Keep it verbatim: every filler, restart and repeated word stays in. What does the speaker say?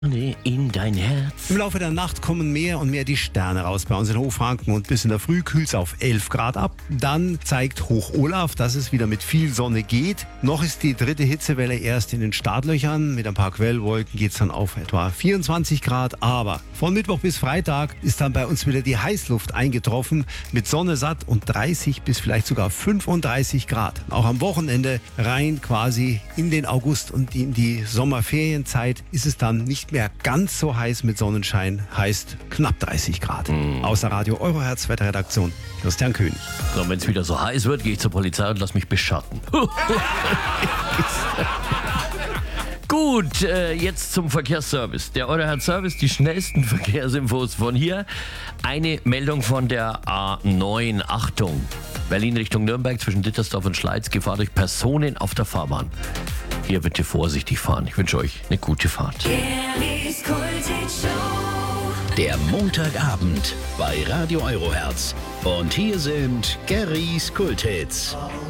In dein Herz. Im Laufe der Nacht kommen mehr und mehr die Sterne raus bei uns in Hochfranken und bis in der Früh kühlt es auf elf Grad ab. Dann zeigt Hoch Olaf, dass es wieder mit viel Sonne geht. Noch ist die dritte Hitzewelle erst in den Startlöchern. Mit ein paar Quellwolken geht es dann auf etwa vierundzwanzig Grad. Aber von Mittwoch bis Freitag ist dann bei uns wieder die Heißluft eingetroffen mit Sonne satt und dreißig bis vielleicht sogar fünfunddreißig Grad. Auch am Wochenende rein quasi in den August und in die Sommerferienzeit ist es dann nicht mehr ganz so heiß mit Sonnenschein, heißt knapp dreißig Grad. Mm. Aus der Radio Eurohertz Wetterredaktion, Christian König. So, wenn es wieder so heiß wird, gehe ich zur Polizei und lass mich beschatten. Gut, äh, jetzt zum Verkehrsservice. Der Eurohertz Service, die schnellsten Verkehrsinfos von hier. Eine Meldung von der A neun. Achtung, Berlin Richtung Nürnberg zwischen Dittersdorf und Schleiz, Gefahr durch Personen auf der Fahrbahn. Hier bitte vorsichtig fahren. Ich wünsche euch eine gute Fahrt. Der Montagabend bei Radio Eurohertz. Und hier sind Garys Kulthits.